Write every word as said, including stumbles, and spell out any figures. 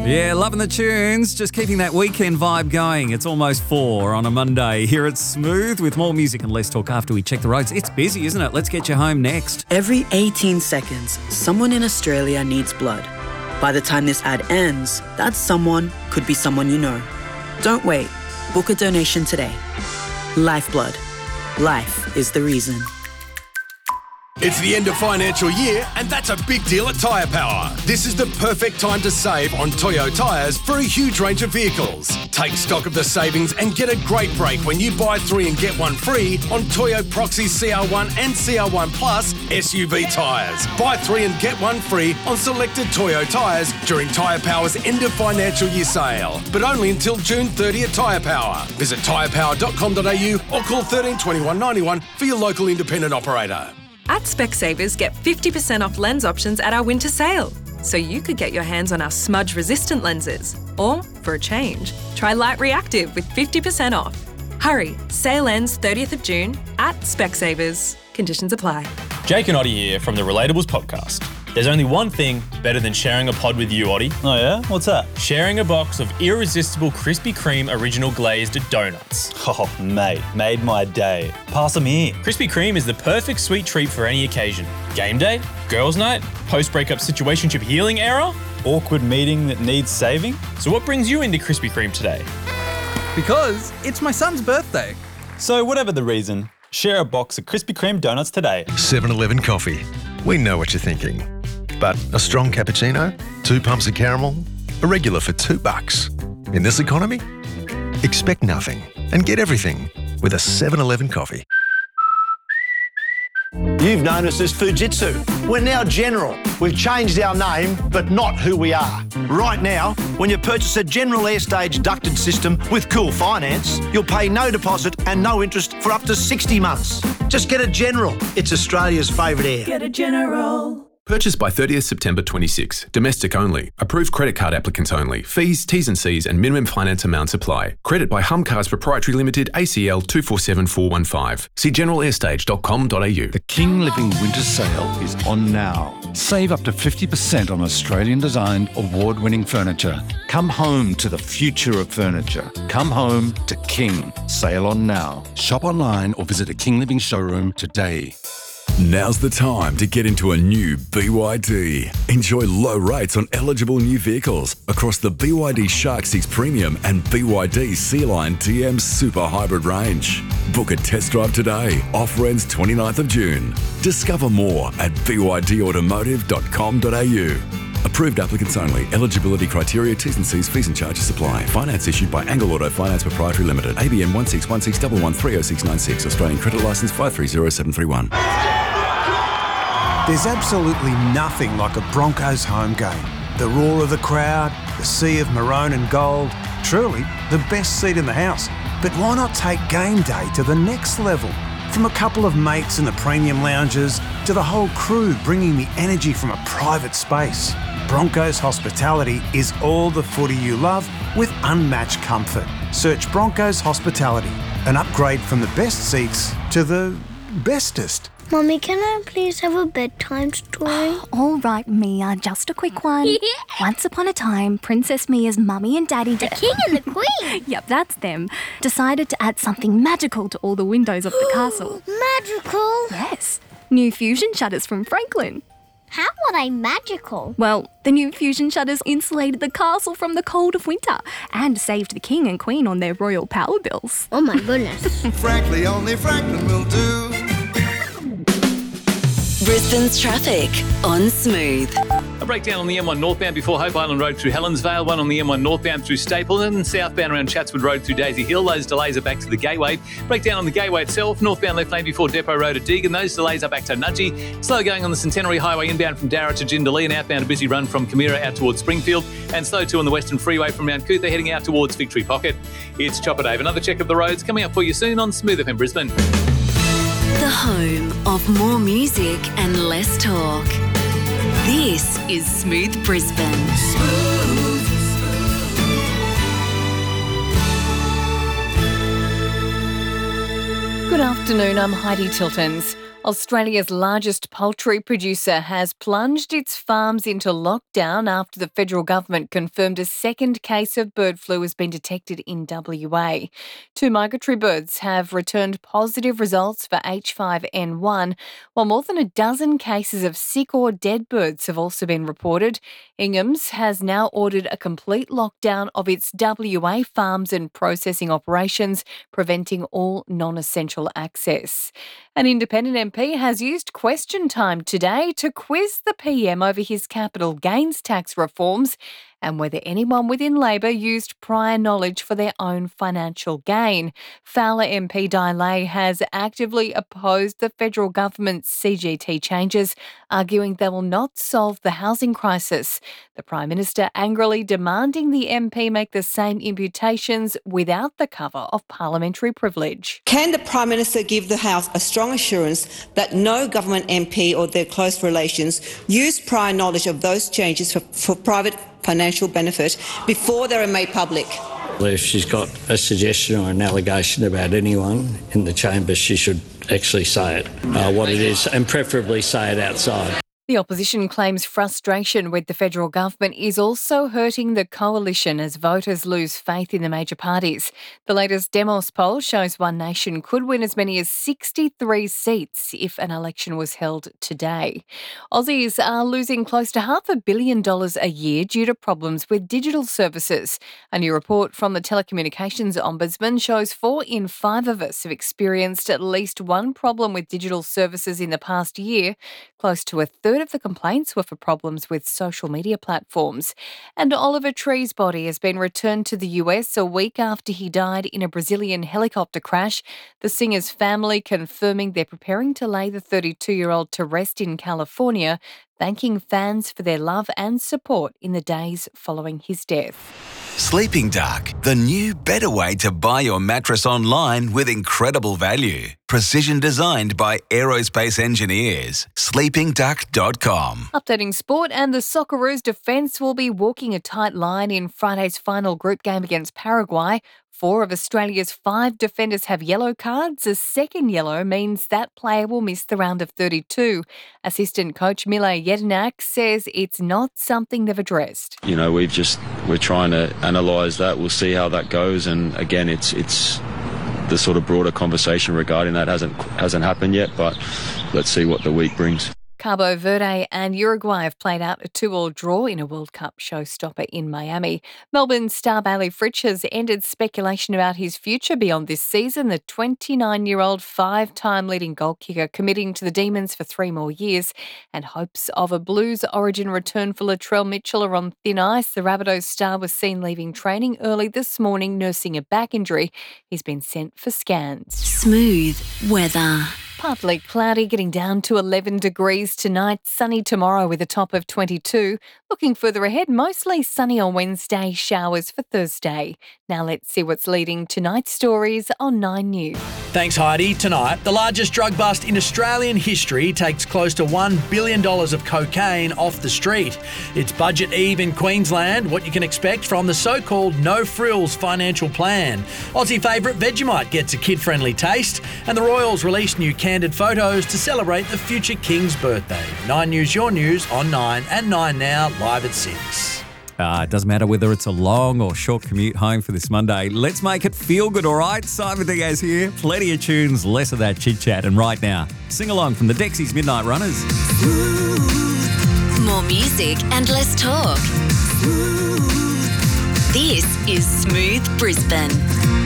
Yeah, loving the tunes, just keeping that weekend vibe going. It's almost four on a Monday here at Smooth with more music and less talk after we check the roads. It's busy, isn't it? Let's get you home next. Every eighteen seconds, someone in Australia needs blood. By the time this ad ends, that someone could be someone you know. Don't wait. Book a donation today. Lifeblood. Life is the reason. It's the end of financial year, and that's a big deal at Tyre Power. This is the perfect time to save on Toyo tyres for a huge range of vehicles. Take stock of the savings and get a great break when you buy three and get one free on Toyo Proxy C R one and C R one Plus S U V tyres. Buy three and get one free on selected Toyo tyres during Tyre Power's end of financial year sale, but only until June thirtieth at Tyre Power. Visit tyre power dot com dot a u or call thirteen twenty-one ninety-one for your local independent operator. At Specsavers, get fifty percent off lens options at our winter sale. So you could get your hands on our smudge-resistant lenses. Or, for a change, try Light Reactive with fifty percent off. Hurry, sale ends thirtieth of June at Specsavers. Conditions apply. Jake and Oddie here from the Relatables podcast. There's only one thing better than sharing a pod with you, Oddie. Oh yeah? What's that? Sharing a box of irresistible Krispy Kreme original glazed donuts. Oh, mate, made my day. Pass them here. Krispy Kreme is the perfect sweet treat for any occasion. Game day, girls' night, post-breakup situationship healing era. Awkward meeting that needs saving. So what brings you into Krispy Kreme today? Because it's my son's birthday. So whatever the reason, share a box of Krispy Kreme donuts today. seven eleven coffee. We know what you're thinking. But a strong cappuccino, two pumps of caramel, a regular for two bucks. In this economy, expect nothing and get everything with a seven eleven coffee. You've known us as Fujitsu. We're now General. We've changed our name, but not who we are. Right now, when you purchase a General Airstage ducted system with Cool Finance, you'll pay no deposit and no interest for up to sixty months. Just get a General. It's Australia's favourite air. Get a General. Purchased by thirtieth September twenty-six. Domestic only. Approved credit card applicants only. Fees, T's and C's and minimum finance amounts apply. Credit by Humcars Proprietary Limited, A C L two four seven four one five. See general airstage dot com dot a u. The King Living Winter Sale is on now. Save up to fifty percent on Australian-designed, award-winning furniture. Come home to the future of furniture. Come home to King. Sale on now. Shop online or visit a King Living showroom today. Now's the time to get into a new B Y D. Enjoy low rates on eligible new vehicles across the B Y D Shark six Premium and B Y D Sea-Line T M Super Hybrid range. Book a test drive today. Offer ends twenty-ninth of June. Discover more at b y d automotive dot com dot a u. Approved applicants only. Eligibility criteria, T's and C's, fees and charges apply. Finance issued by Angle Auto Finance Proprietary Limited. A B N one six one six one one three oh six nine six. Australian Credit Licence five three zero seven three one. There's absolutely nothing like a Broncos home game. The roar of the crowd, the sea of maroon and gold, truly the best seat in the house. But why not take game day to the next level? From a couple of mates in the premium lounges to the whole crew bringing the energy from a private space. Broncos Hospitality is all the footy you love with unmatched comfort. Search Broncos Hospitality, an upgrade from the best seats to the bestest. Mummy, can I please have a bedtime story? All right, Mia, just a quick one. Yeah. Once upon a time, Princess Mia's mummy and daddy... The king and the queen? Yep, that's them. Decided to add something magical to all the windows of the castle. Magical? Yes. New fusion shutters from Franklin. How are they magical? Well, the new fusion shutters insulated the castle from the cold of winter and saved the king and queen on their royal power bills. Oh my goodness. Frankly, only Franklin will do. Brisbane's traffic on Smooth. A breakdown on the M one northbound before Hope Island Road through Helensvale, one on the M one northbound through Stapleton, southbound around Chatswood Road through Daisy Hill. Those delays are back to the Gateway. Breakdown on the Gateway itself, northbound left lane before Depot Road at Deagon. Those delays are back to Nudgee. Slow going on the Centenary Highway inbound from Darra to Jindalee and outbound a busy run from Camira out towards Springfield. And slow too on the Western Freeway from Mount Cootha heading out towards Victory Pocket. It's Chopper Dave. Another check of the roads coming up for you soon on Smooth F M Brisbane. The home of more music and less talk. This is Smooth Brisbane. Smooth. Good afternoon, I'm Heidi Tiltons. Australia's largest poultry producer has plunged its farms into lockdown after the federal government confirmed a second case of bird flu has been detected in W A. Two migratory birds have returned positive results for H five N one, while more than a dozen cases of sick or dead birds have also been reported. Ingham's has now ordered a complete lockdown of its W A farms and processing operations, preventing all non-essential access. An independent M P has used question time today to quiz the P M over his capital gains tax reforms and whether anyone within Labor used prior knowledge for their own financial gain. Fowler M P Dilay has actively opposed the federal government's C G T changes, arguing they will not solve the housing crisis. The Prime Minister angrily demanding the M P make the same imputations without the cover of parliamentary privilege. Can the Prime Minister give the House a strong assurance that no government M P or their close relations used prior knowledge of those changes for, for private financial benefit before they were made public? If she's got a suggestion or an allegation about anyone in the chamber, she should actually say it, uh, what it is, and preferably say it outside. The opposition claims frustration with the federal government is also hurting the coalition as voters lose faith in the major parties. The latest Demos poll shows One Nation could win as many as sixty-three seats if an election was held today. Aussies are losing close to half a billion dollars a year due to problems with digital services. A new report from the Telecommunications Ombudsman shows four in five of us have experienced at least one problem with digital services in the past year. Close to a third of the complaints were for problems with social media platforms. And Oliver Tree's body has been returned to the U S a week after he died in a Brazilian helicopter crash. The singer's family confirming they're preparing to lay the thirty-two-year-old to rest in California, thanking fans for their love and support in the days following his death. Sleeping Dark, the new better way to buy your mattress online with incredible value. Precision designed by aerospace engineers. sleeping duck dot com. Updating sport, and the Socceroos defence will be walking a tight line in Friday's final group game against Paraguay. Four of Australia's five defenders have yellow cards. A second yellow means that player will miss the round of thirty-two. Assistant coach Mile Jedinak says it's not something they've addressed. You know, we've just, we're trying to analyse that. We'll see how that goes. And again, it's it's the sort of broader conversation regarding that hasn't hasn't happened yet, but let's see what the week brings. Cabo Verde and Uruguay have played out a two-all draw in a World Cup showstopper in Miami. Melbourne star Bailey Fritsch has ended speculation about his future beyond this season. The twenty-nine-year-old five-time leading goal kicker committing to the Demons for three more years, and hopes of a Blues origin return for Latrell Mitchell are on thin ice. The Rabbitohs star was seen leaving training early this morning nursing a back injury. He's been sent for scans. Smooth weather. Partly cloudy, getting down to eleven degrees tonight. Sunny tomorrow with a top of twenty-two. Looking further ahead, mostly sunny on Wednesday, showers for Thursday. Now let's see what's leading tonight's stories on Nine News. Thanks, Heidi. Tonight, the largest drug bust in Australian history takes close to one billion dollars of cocaine off the street. It's Budget Eve in Queensland, what you can expect from the so-called no-frills financial plan. Aussie favourite Vegemite gets a kid-friendly taste, and the Royals released new candid photos to celebrate the future King's birthday. Nine News, your news on Nine, and Nine Now, live at six. Uh, it doesn't matter whether it's a long or short commute home for this Monday. Let's make it feel good, all right? Simon Diaz here. Plenty of tunes, less of that chit-chat. And right now, sing along from the Dexys Midnight Runners. More music and less talk. This is Smooth Brisbane.